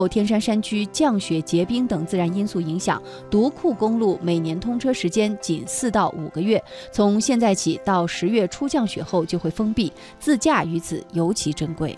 受天山山区降雪结冰等自然因素影响，独库公路每年通车时间仅4到5个月，从现在起到10月初降雪后就会封闭，自驾于此尤其珍贵。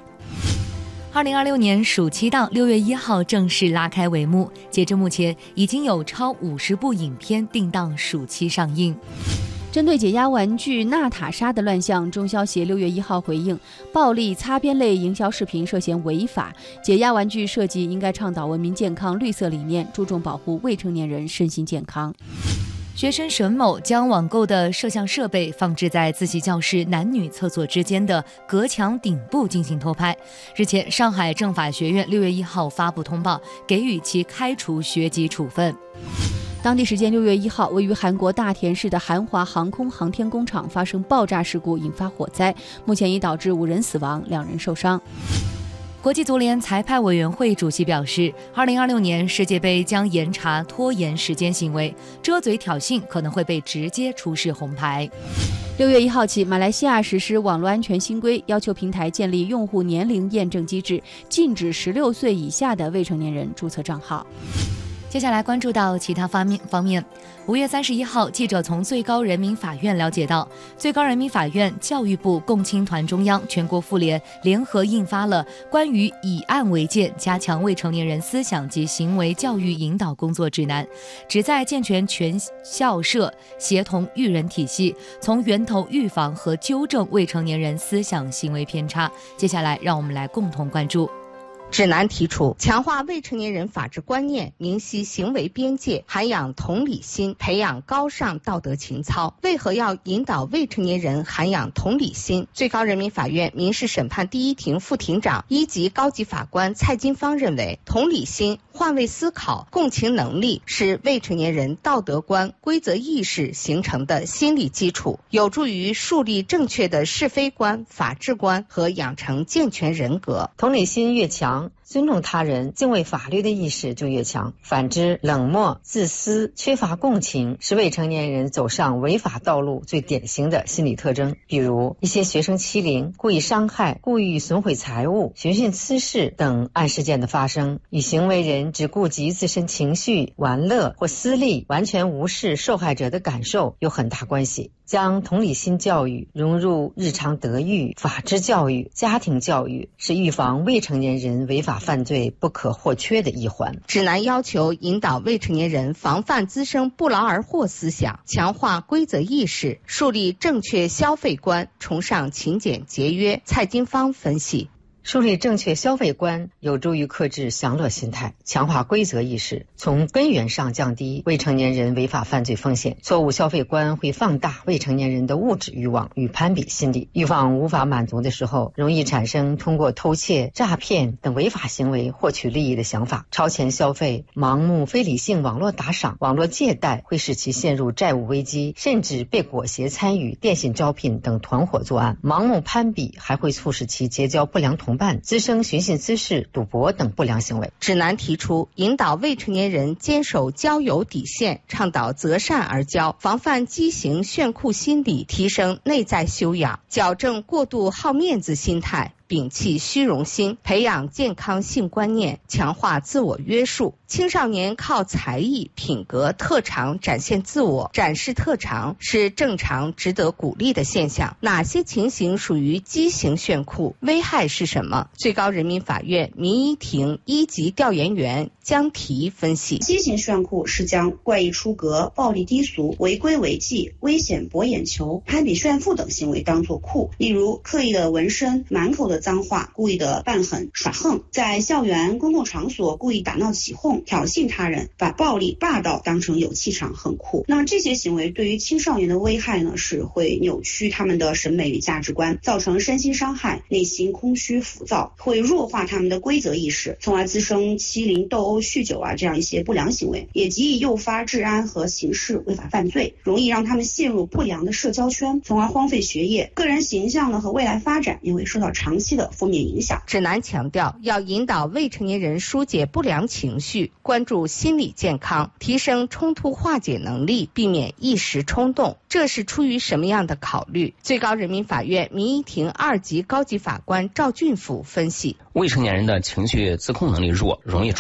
2026年暑期档6月1号正式拉开帷幕，截至目前已经有超50部影片定档暑期上映。 针对解压玩具娜塔莎的乱象，中消协6月1号回应，暴力擦边类营销视频涉嫌违法，解压玩具设计应该倡导文明健康绿色理念，注重保护未成年人身心健康。 学生沈某将网购的摄像设备放置在自习教室男女厕所之间的隔墙顶部进行偷拍。日前，上海政法学院6月1号发布通报，给予其开除学籍处分。 当地时间6月1号，位于韩国大田市的韩华航空航天工厂发生爆炸事故，引发火灾，目前已导致5人死亡，2人受伤。 国际足联裁判委员会主席表示，2026年世界杯将严查拖延时间行为，遮嘴挑衅可能会被直接出示红牌。 6月1号起，马来西亚实施网络安全新规，要求平台建立用户年龄验证机制，禁止16岁以下的未成年人注册账号。 接下来关注到其他方面。5月31号，记者从最高人民法院了解到，最高人民法院、教育部、共青团中央、全国妇联联合印发了关于以案为鉴，加强未成年人思想及行为教育引导工作指南，旨在健全全校社协同育人体系，从源头预防和纠正未成年人思想行为偏差。接下来，让我们来共同关注。 指南提出，强化未成年人法治观念，明晰行为边界，涵养同理心，培养高尚道德情操。为何要引导未成年人涵养同理心？最高人民法院民事审判第一庭副庭长、1级高级法官蔡金芳认为，同理心、换位思考、共情能力是未成年人道德观、规则意识形成的心理基础，有助于树立正确的是非观、法治观和养成健全人格。 同理心越强，尊重他人、敬畏法律的意识就越强。反之，冷漠、自私、缺乏共情是未成年人走上违法道路最典型的心理特征。比如一些学生欺凌、故意伤害、故意损毁财物、寻衅滋事等案事件的发生，与行为人只顾及自身情绪、玩乐或私利，完全无视受害者的感受有很大关系。将同理心教育融入日常德育、法治教育、家庭教育，是预防未成年人违法犯罪不可或缺的一环。 指南要求引导未成年人防范滋生不劳而获思想，强化规则意识，树立正确消费观，崇尚勤俭节约。蔡金芳分析， 树立正确消费观有助于克制享乐心态，强化规则意识，从根源上降低未成年人违法犯罪风险。错误消费观会放大未成年人的物质欲望与攀比心理，欲望无法满足的时候，容易产生通过偷窃、诈骗等违法行为获取利益的想法。超前消费、盲目非理性网络打赏、网络借贷会使其陷入债务危机，甚至被裹挟参与电信招聘等团伙作案。盲目攀比还会促使其结交不良同伴，滋生寻衅滋事、赌博等不良行为。 指南提出，引导未成年人坚守交友底线，倡导择善而交，防范畸形炫酷心理，提升内在修养，矫正过度好面子心态，摒弃虚荣心，培养健康性观念，强化自我约束。青少年靠才艺、品格、特长展现自我，展示特长是正常值得鼓励的现象。哪些情形属于畸形炫酷？危害是什么？最高人民法院民一庭1级调研员江提分析， 畸形炫酷是将怪异出格、暴力低俗、违规违纪、危险博眼球、攀比炫富等行为当作酷，例如刻意的纹身、满口的脏话、故意的扮狠耍横，在校园公共场所故意打闹起哄、挑衅他人，把暴力霸道当成有气场很酷。那么这些行为对于青少年的危害呢，是会扭曲他们的审美与价值观，造成身心伤害，内心空虚浮躁，会弱化他们的规则意识，从而滋生欺凌、斗殴、酗酒这样一些不良行为，也极易诱发治安和刑事违法犯罪，容易让他们陷入不良的社交圈，从而荒废学业，个人形象呢和未来发展也会受到长期的负面影响。 指南强调，要引导未成年人疏解不良情绪，关注心理健康，提升冲突化解能力，避免一时冲动。这是出于什么样的考虑？最高人民法院民一庭2级高级法官赵俊甫分析， 未成年人的情绪自控能力弱，容易